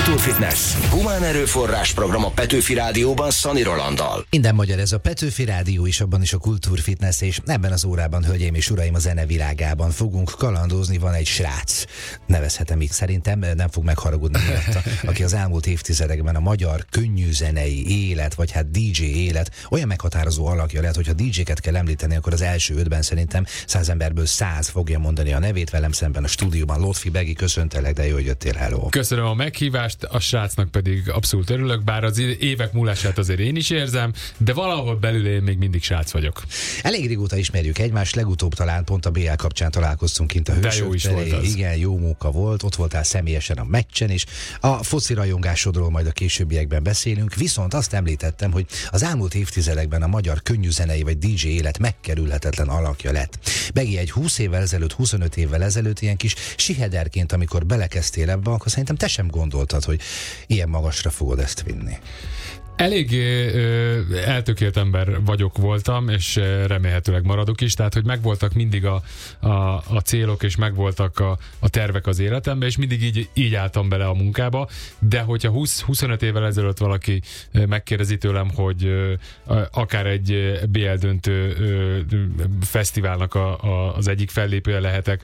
Kultúrfitness. Humán erőforrás program a Petőfi Rádióban Szani Rolanddal. Minden magyar, ez a Petőfi Rádió is, abban is a Kultúrfitness, és ebben az órában, hölgyeim és uraim, a zene világában fogunk kalandozni. Van egy srác, nevezhetem így, szerintem nem fog megharagudni miatta, aki az elmúlt évtizedekben a magyar könnyű zenei élet, vagy hát DJ élet olyan meghatározó alakja lett, hogyha DJ-ket kell említeni, akkor az első 5-ben szerintem 100 emberből 100 fogja mondani a nevét. Velem szemben a stúdióban Lotfi Begi, köszöntelek, de jó, hogy jöttél, hello. Köszönöm a meghívást, a srácnak pedig abszolút örülök, bár az évek múlását azért én is érzem, de valahol belül én még mindig srác vagyok. Elég régóta ismerjük egymást, legutóbb talán pont a BL kapcsán találkoztunk kint a Hősök. De jó is volt az. Igen, jó móka volt, ott voltál személyesen a meccsen is. A foci rajongásodról majd a későbbiekben beszélünk, viszont azt említettem, hogy az elmúlt évtizedekben a magyar könnyűzenei vagy DJ élet megkerülhetetlen alakja lett. Begi, egy 20 évvel ezelőtt, 25 évvel ezelőtt ilyen kis sihederként, amikor belekezdtél ebbe, akkor szerintem te sem gondoltad, hogy ilyen magasra fogod ezt vinni. Elég eltökélt ember voltam, és remélhetőleg maradok is, tehát hogy megvoltak mindig a célok, és megvoltak a tervek az életemben, és mindig így álltam bele a munkába, de hogyha 20-25 évvel ezelőtt valaki megkérdezi tőlem, hogy akár egy BL döntő fesztiválnak az egyik fellépője lehetek,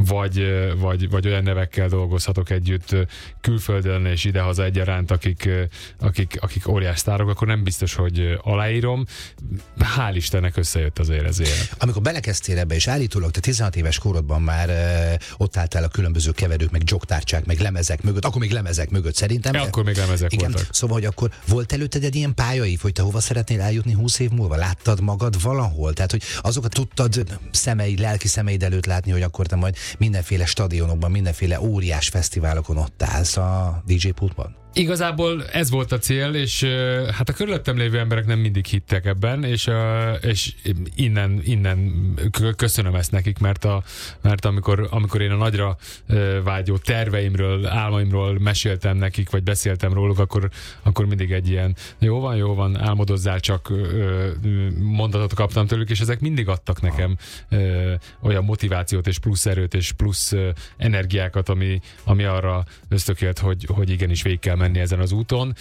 vagy olyan nevekkel dolgozhatok együtt külföldön és idehaza egyaránt, akik óriás sztárok, akkor nem biztos, hogy aláírom. Hál' Istennek összejött azért ez élet. Amikor belekezdtél ebbe, és állítólag te 16 éves korodban már ott álltál a különböző keverők, meg dzsogtárcsák, meg lemezek mögött, akkor még lemezek mögött szerintem. Akkor még lemezek igen, voltak. Szóval, hogy akkor volt előtted egy ilyen pályaív, hogy te hova szeretnél eljutni 20 év múlva? Láttad magad valahol? Tehát, hogy azokat tudtad lelki szemeid előtt látni, hogy akkor te majd mindenféle stadionokban, mindenféle óriás fesztiválokon ott állsz a DJ pultban? Igazából ez volt a cél, és hát a körülöttem lévő emberek nem mindig hittek ebben, és innen köszönöm ezt nekik, mert amikor én a nagyra vágyó terveimről, álmaimról meséltem nekik, vagy beszéltem róluk, akkor mindig egy ilyen jó van, álmodozzál csak mondatot kaptam tőlük, és ezek mindig adtak nekem olyan motivációt, és plusz erőt, és plusz energiákat, ami arra ösztökélt, hogy igenis végig kell menni ezen az úton.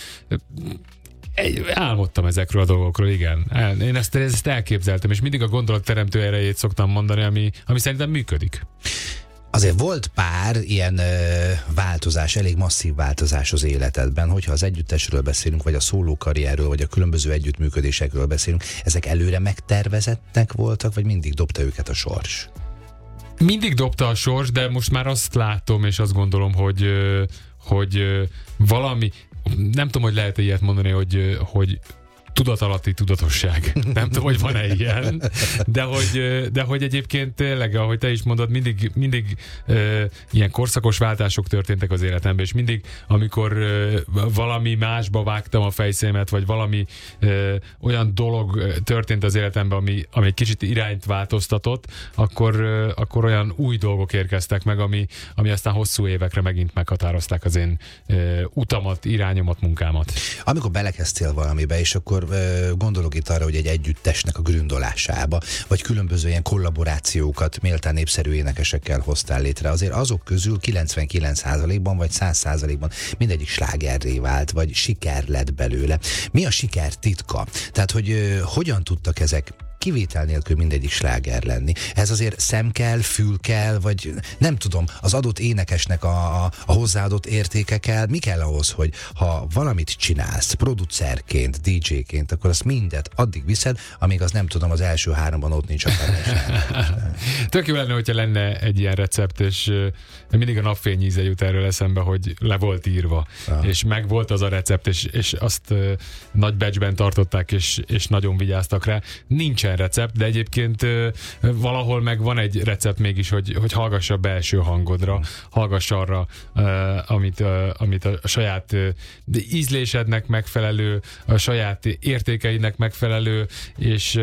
Álmodtam ezekről a dolgokról, igen. Én ezt elképzeltem, és mindig a gondolatteremtő erejét szoktam mondani, ami szerintem működik. Azért volt pár ilyen változás, elég masszív változás az életedben, hogyha az együttesről beszélünk, vagy a szólókarrierről, vagy a különböző együttműködésekről beszélünk, ezek előre megtervezettek voltak, vagy mindig dobta őket a sors? Mindig dobta a sors, de most már azt látom, és azt gondolom, hogy valami, nem tudom, hogy lehet-e ilyet mondani, hogy tudatalatti tudatosság. Nem tudom, hogy van-e ilyen, de hogy egyébként tényleg, ahogy te is mondod, mindig ilyen korszakos váltások történtek az életemben, és mindig, amikor valami másba vágtam a fejszémet, vagy valami olyan dolog történt az életemben, ami egy kicsit irányt változtatott, akkor olyan új dolgok érkeztek meg, ami aztán hosszú évekre megint meghatározták az én utamat, irányomat, munkámat. Amikor belekezdtél valamibe, és akkor gondolok itt arra, hogy egy együttesnek a gründolásába, vagy különböző ilyen kollaborációkat méltán népszerű énekesekkel hoztál létre. Azért azok közül 99%-ban vagy 100%-ban mindegyik slágerré vált, vagy siker lett belőle. Mi a siker titka? Tehát, hogy hogyan tudtak ezek kivétel nélkül mindegyik sláger lenni? Ez azért szem kell, fül kell, vagy nem tudom, az adott énekesnek a hozzáadott értéke kell. Mi kell ahhoz, hogy ha valamit csinálsz, producerként, DJ-ként, akkor azt mindet addig viszed, amíg az nem tudom, az első 3-ban ott nincs a Tök jó lenne, hogyha lenne egy ilyen recept, és mindig a napfény íze jut erről eszembe, hogy le volt írva, és meg volt az a recept, és azt nagy batchben tartották, és nagyon vigyáztak rá. Nincsen recept, de egyébként valahol meg van egy recept mégis, hogy hallgass a belső hangodra, hallgass arra, amit a saját ízlésednek megfelelő, a saját értékeidnek megfelelő, és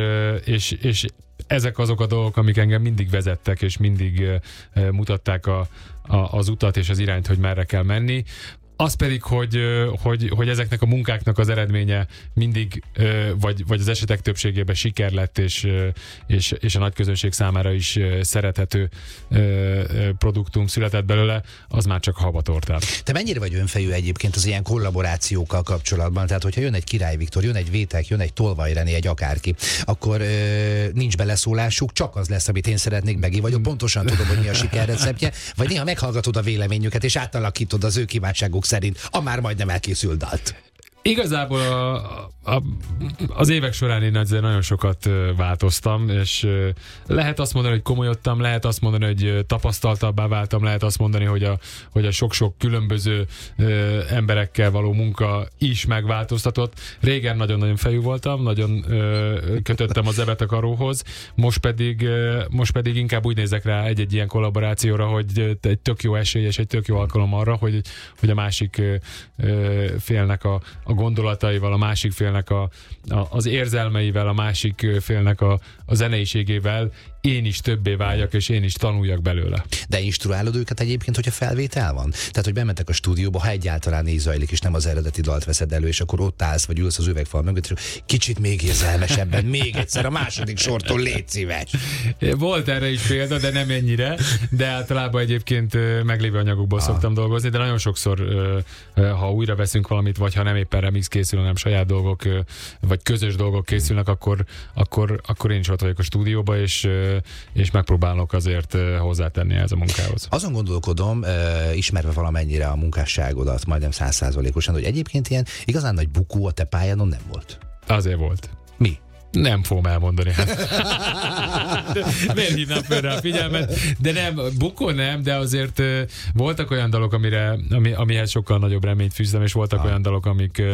ezek azok a dolgok, amik engem mindig vezettek, és mindig mutatták az utat és az irányt, hogy merre kell menni. Az pedig, hogy ezeknek a munkáknak az eredménye mindig, vagy az esetek többségében siker lett, és a nagy közönség számára is szerethető produktum született belőle, az már csak habatortál. Te mennyire vagy önfejű egyébként az ilyen kollaborációkkal kapcsolatban? Tehát, hogyha jön egy Király Viktor, jön egy Vétek, jön egy Tolvaj René, egy akárki, akkor nincs beleszólásuk, csak az lesz, amit én szeretnék, Begi vagyok, pontosan tudom, hogy mi a sikerreceptje, vagy néha meghallgatod a véleményüket, és átalakítod az ő kívánságuk szerint a már majdnem elkészült dalt. Igazából az évek során én nagyon sokat változtam, és lehet azt mondani, hogy komolyodtam, lehet azt mondani, hogy tapasztaltabbá váltam, lehet azt mondani, hogy a sok-sok különböző emberekkel való munka is megváltoztatott. Régen nagyon-nagyon fejű voltam, nagyon kötöttem az zebet a karóhoz, most pedig inkább úgy nézek rá egy ilyen kollaborációra, hogy egy tök jó esély és egy tök jó alkalom arra, hogy a másik félnek a gondolataival, a másik félnek az érzelmeivel, a másik félnek a zeneiségével én is többé váljak, és én is tanuljak belőle. De instruálod őket egyébként, hogyha felvétel van? Tehát, hogy bementek a stúdióba, ha egyáltalán így zajlik, és nem az eredeti dalt veszed elő, és akkor ott állsz, vagy ülsz az üvegfal mögött, és kicsit még érzelmesebben, még egyszer a második sortól légy szíves. Volt erre is példa, de nem ennyire, de általában egyébként meglévő anyagokból szoktam dolgozni, de nagyon sokszor, ha újra veszünk valamit, vagy ha nem éppen remix készül, hanem saját dolgok, vagy közös dolgok készülnek, akkor én is ott vagyok a stúdióba, és megpróbálok azért hozzátenni ez a munkához. Azon gondolkodom, ismerve valamennyire a munkásságodat, majdnem 100%-osan, hogy egyébként ilyen igazán nagy bukó a te pályánon nem volt. Azért volt. Mi? Nem fogom elmondani. Miért hívnám föl rá a figyelmet? De nem, bukó nem, de azért voltak olyan dalok, amihez sokkal nagyobb reményt fűztem, és voltak olyan dalok,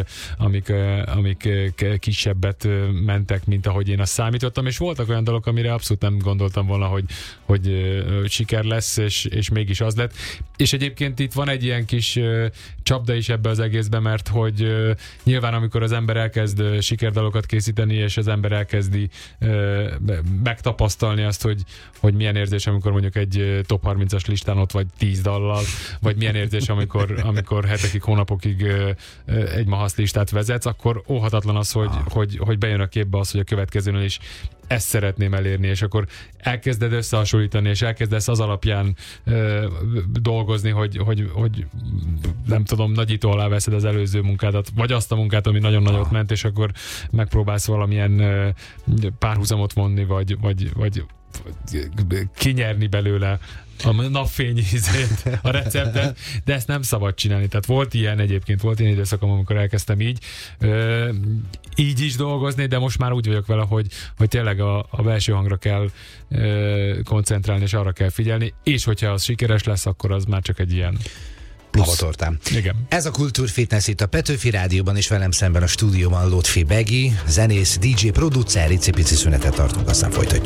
amik kisebbet mentek, mint ahogy én azt számítottam, és voltak olyan dalok, amire abszolút nem gondoltam volna, hogy siker lesz, és mégis az lett. És egyébként itt van egy ilyen kis csapda is ebbe az egészbe, mert hogy nyilván amikor az ember elkezd sikerdalokat készíteni, és az ember elkezdi megtapasztalni azt, hogy milyen érzés, amikor mondjuk egy top 30-as listán ott vagy 10 dallal, vagy milyen érzés, amikor hetekig, hónapokig egy mahasz listát vezetsz, akkor óhatatlan az, hogy bejön a képbe az, hogy a következőnél is ezt szeretném elérni, és akkor elkezded összehasonlítani, és elkezdesz az alapján dolgozni, hogy nem tudom, nagyító alá veszed az előző munkádat, vagy azt a munkát, ami nagyon nagyot ment, és akkor megpróbálsz valamilyen párhuzamot vonni, vagy kinyerni belőle a napfény ízét, a receptet, de ezt nem szabad csinálni. Tehát volt ilyen időszakom, amikor elkezdtem így is dolgozni, de most már úgy vagyok vele, hogy tényleg a belső hangra kell koncentrálni, és arra kell figyelni, és hogyha az sikeres lesz, akkor az már csak egy ilyen Havatortán. Igen. Ez a Kultúrfitness itt a Petőfi Rádióban, és velem szemben a stúdióban Lotfi Begi, zenész, DJ, producer, icipici szünetet tartunk, aztán folytatjuk.